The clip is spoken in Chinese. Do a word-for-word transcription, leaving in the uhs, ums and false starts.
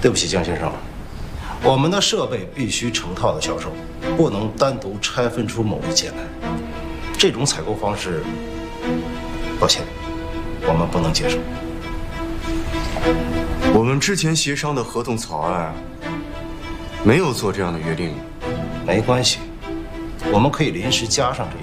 对不起，江先生，我们的设备必须成套的销售，不能单独拆分出某一件来。这种采购方式，抱歉，我们不能接受。 我们之前协商的合同草案没有做这样的约定。 没关系，我们可以临时加上这